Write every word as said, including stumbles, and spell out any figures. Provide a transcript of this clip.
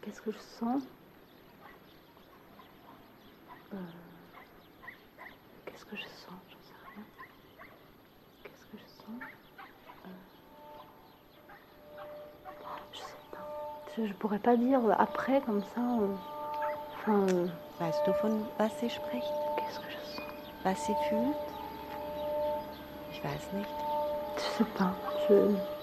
Qu'est-ce que je sens? euh, Qu'est-ce que je sens? J'en sais rien. Qu'est-ce que je sens? euh, Je sais pas. Je, je pourrais pas dire après comme ça. euh, Enfin, euh, Weißt du, von was sie spricht? qu'est-ce que je sens? Was sie fühlt? Ich weiß nicht. Je sais pas. Je...